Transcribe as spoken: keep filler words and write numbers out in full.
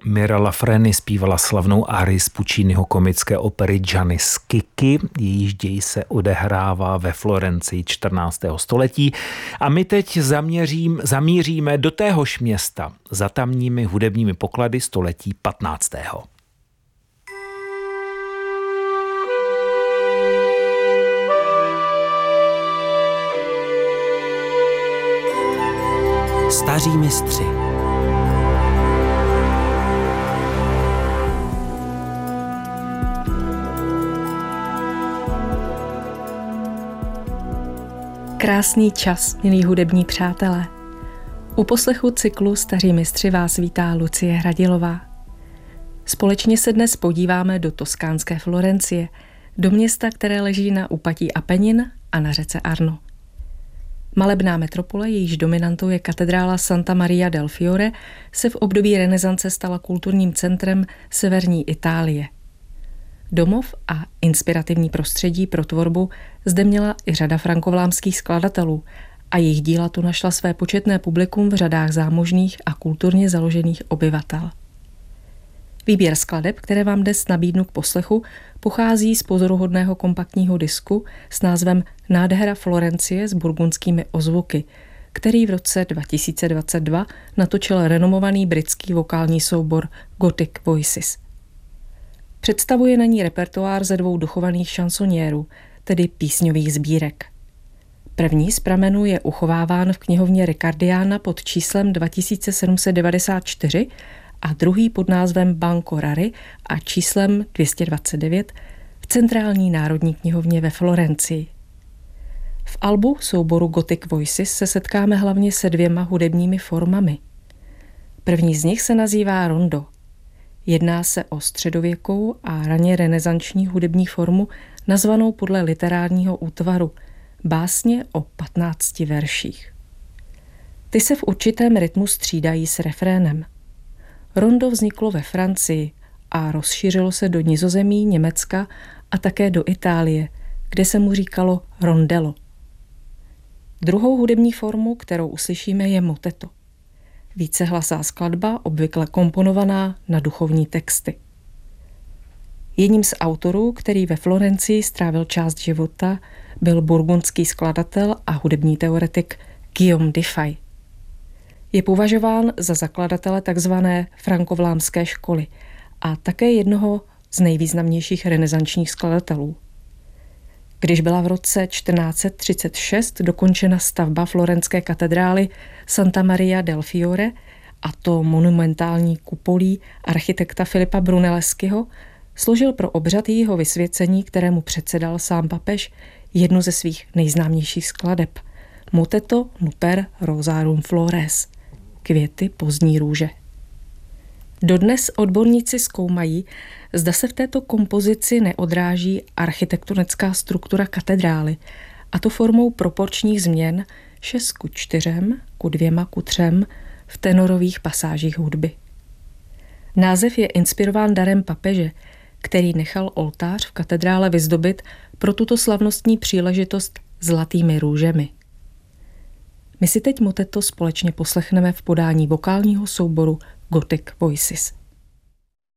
Mira Lafreni zpívala slavnou árii z Pucciniho komické opery Gianni Schicchi, jejíž děj se odehrává ve Florencii čtrnáctého století. A my teď zaměřím, zamíříme do téhož města za tamními hudebními poklady století patnáctého. Staří mistři. Krásný čas, milí hudební přátelé. U poslechu cyklu Staří mistři vás vítá Lucie Hradilová. Společně se dnes podíváme do toskánské Florencie, do města, které leží na úpatí Apenin a na řece Arno. Malebná metropole, jejíž dominantou je katedrála Santa Maria del Fiore, se v období renesance stala kulturním centrem severní Itálie. Domov a inspirativní prostředí pro tvorbu zde měla i řada frankovlámských skladatelů a jejich díla tu našla své početné publikum v řadách zámožných a kulturně založených obyvatel. Výběr skladeb, které vám dnes nabídnu k poslechu, pochází z pozoruhodného kompaktního disku s názvem Nádhera Florencie s burgundskými ozvuky, který v roce dva tisíce dvacet dva natočil renomovaný britský vokální soubor Gothic Voices. Představuje na ní repertoár ze dvou dochovaných šansonierů, tedy písňových sbírek. První z pramenů je uchováván v knihovně Ricardiana pod číslem dva tisíce sedm set devadesát čtyři a druhý pod názvem Banco Rari a číslem dvě stě dvacet devět v Centrální národní knihovně ve Florencii. V albu souboru Gothic Voices se setkáme hlavně se dvěma hudebními formami. První z nich se nazývá rondo. Jedná se o středověkou a raně renesanční hudební formu nazvanou podle literárního útvaru básně o patnácti verších. Ty se v určitém rytmu střídají s refrénem. Rondo vzniklo ve Francii a rozšířilo se do Nizozemí, Německa a také do Itálie, kde se mu říkalo rondello. Druhou hudební formu, kterou uslyšíme, je moteto. Vícehlasá skladba, obvykle komponovaná na duchovní texty. Jedním z autorů, který ve Florencii strávil část života, byl burgundský skladatel a hudební teoretik Guillaume Dufay. Je považován za zakladatele takzvané frankovlámské školy a také jednoho z nejvýznamnějších renesančních skladatelů. Když byla v roce čtrnáct set třicet šest dokončena stavba florenské katedrály Santa Maria del Fiore, a to monumentální kupolí architekta Filipa Brunelleschiho, složil pro obřad jejího vysvěcení, kterému předsedal sám papež, jednu ze svých nejznámějších skladeb – Moteto Nuper Rosarum Flores – Květy pozdní růže. Dodnes odborníci zkoumají, zda se v této kompozici neodráží architektonická struktura katedrály, a to formou proporčních změn šest ku čtyřem, ku dvěma ku třem v tenorových pasážích hudby. Název je inspirován darem papeže, který nechal oltář v katedrále vyzdobit pro tuto slavnostní příležitost zlatými růžemi. My si teď moteto společně poslechneme v podání vokálního souboru Gothic Voices.